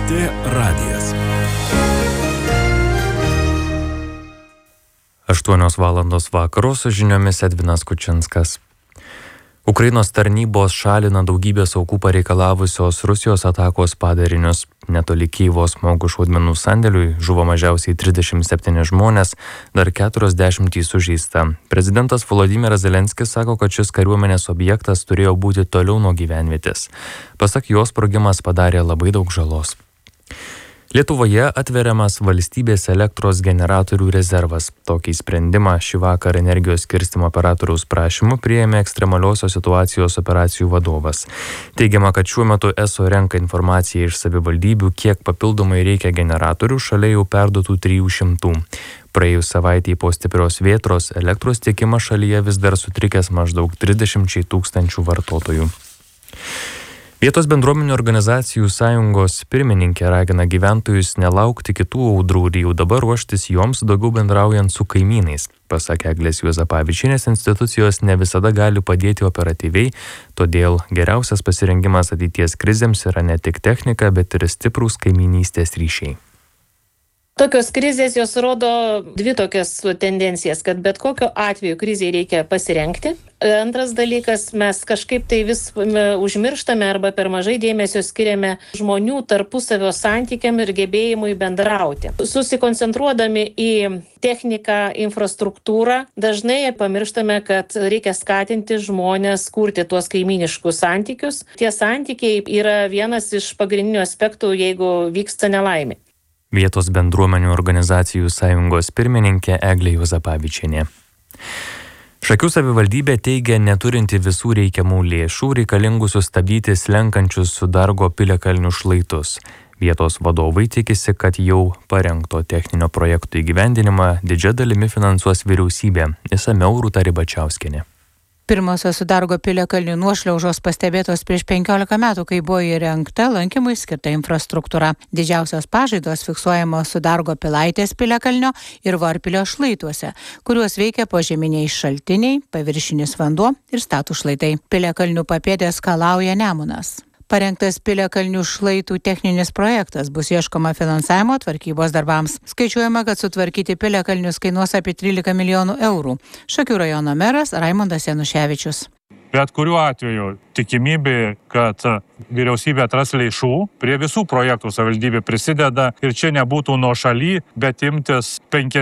LRT radijas. 8 valandos vakaro su žiniomis Edvinas Kučinskas. Ukrainos tarnybos šalina daugybės aukų pareikalavusios Rusijos atakos padarinius. Netoli Kyjivo smogus šaudmenų sandėliui žuvo mažiausiai 37 žmonės, dar 40 sužeista. Prezidentas Volodymyras Zelenskis sako, kad šis kariuomenės objektas turėjo būti toliau nuo gyvenvietės. Pasak jo, sprogimas padarė labai daug žalos. Lietuvoje atveriamas valstybės elektros generatorių rezervas. Tokį sprendimą šį vakarą energijos skirstymo operatoriaus prašymu priėmė ekstremaliosios situacijos operacijų vadovas. Teigiama, kad šiuo metu ESO renka informaciją iš savivaldybių, kiek papildomai reikia generatorių šalia jau perduotų 300. Praėjus savaitei po stiprios vėtros elektros tiekimas šalyje vis dar sutrikęs maždaug 30 000 vartotojų. Vietos bendruomenių organizacijų sąjungos pirmininkė ragina gyventojus nelaukti kitų audrų ir jau dabar ruoštis joms, daugiau bendraujant su kaimynais. Pasak Eglės Juozapavičienės, institucijos ne visada gali padėti operatyviai, todėl geriausias pasirengimas ateities krizėms yra ne tik technika, bet ir stiprūs kaimynystės ryšiai. Tokios krizės jos rodo dvi tokias tendencijas, kad bet kokiu atveju krizei reikia pasirengti. Antras dalykas, mes kažkaip tai vis užmirštame arba per mažai dėmesio skiriame žmonių tarpusavio santykiam ir gebėjimui bendrauti. Susikoncentruodami į techniką, infrastruktūrą, dažnai pamirštame, kad reikia skatinti žmones kurti tuos kaimyniškus santykius. Tie santykiai yra vienas iš pagrindinių aspektų, jeigu vyksta nelaimė. Vietos bendruomenių organizacijų sąjungos pirmininkė Eglė Juozapavičienė. Šakių savivaldybė teigia neturinti visų reikiamų lėšų reikalingų sustabdyti slenkančius Sudargo piliakalnių šlaitus. Vietos vadovai tikisi, kad jau parengto techninio projekto įgyvendinimą didžia dalimi finansuos vyriausybė. Išsamiau Rūta Ribačiauskienė. Pirmosios Sudargo piliakalnių nuošliaužos pastebėtos prieš 15 metų, kai buvo įrengta lankymui skirta infrastruktūra. Didžiausios pažaidos fiksuojamos Sudargo pilaitės piliakalnio ir Varpilio šlaituose, kuriuos veikia požeminiai šaltiniai, paviršinis vanduo ir statūs šlaitai. Piliakalnių papėdės skalauja Nemunas. Parengtas piliakalnių šlaitų techninis projektas, bus ieškoma finansavimo tvarkybos darbams. Skaičiuojama, kad sutvarkyti piliakalnius kainuos apie 13 milijonų eurų. Šakių rajono meras Raimondas Januševičius. Bet kuriuo atveju tikimybė, kad vyriausybė atras lėšų, prie visų projektų savivaldybė prisideda ir čia nebūtų nuošaly, bet imtis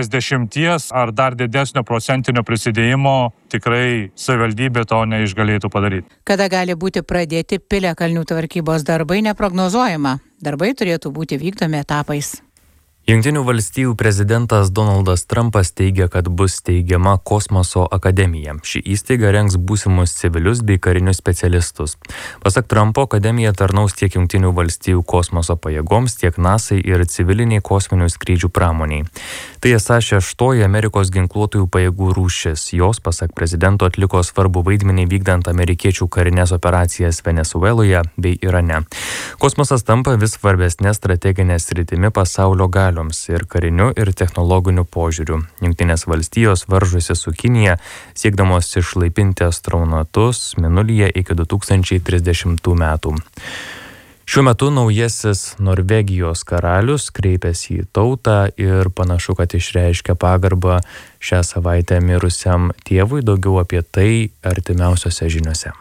50 ar dar didesnio procentinio prisidėjimo tikrai savivaldybė to neišgalėtų padaryti. Kada gali būti pradėti piliakalnių tvarkybos darbai neprognozuojama. Darbai turėtų būti vykdomi etapais. Jungtinių valstijų prezidentas Donaldas Trumpas teigia, kad bus steigiama kosmoso akademija. Ši įstaiga rengs būsimus civilius bei karinius specialistus. Pasak Trumpo, akademija tarnaus tiek Jungtinių valstijų kosmoso pajėgoms, tiek NASA ir civiliniai kosminių skrydžių pramoniai. Tai esą 6 Amerikos ginkluotųjų pajėgų rūšis. Jos, pasak prezidento, atliko svarbų vaidmenį vykdant amerikiečių karinės operacijas Venesueloje bei Irane. Kosmosas tampa vis svarbesnė strateginė sritimi pasaulio galių ir kariniu ir technologiniu požiūriu. Jungtinės valstijos varžosi su Kinija, siekdamos išlaipinti astronautus Mėnulyje iki 2030 metų. Šiuo metu naujasis Norvegijos karalius kreipėsi į tautą ir panašu, kad išreiškia pagarbą šią savaitę mirusiam tėvui. Daugiau apie tai artimiausiose žiniose.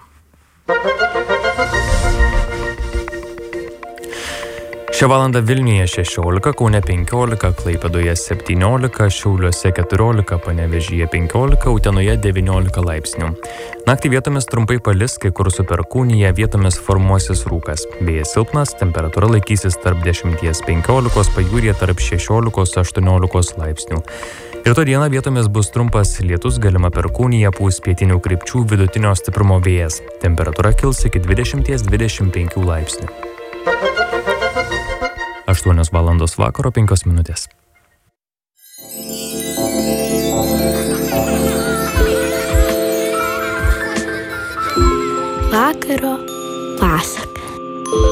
Šią valandą Vilniuje 16, Kaune 15, Klaipėdoje 17, Šiauliuose 14, Panevėžyje 15, Utenoje 19 laipsnių. Naktį vietomis trumpai palis, kai kur su perkūnija, vietomis formuosis rūkas. Vėjas silpnas, temperatūra laikysis tarp 10-15, pajūryje tarp 16-18 laipsnių. Rytoj dieną vietomis bus trumpas lietus, galima perkūnija, pūs pietinių krypčių vidutinio stiprumo vėjas. Temperatūra kils iki 20-25 laipsnių. 8 valandos vakaro 5 minutės. Vakaro pasaka.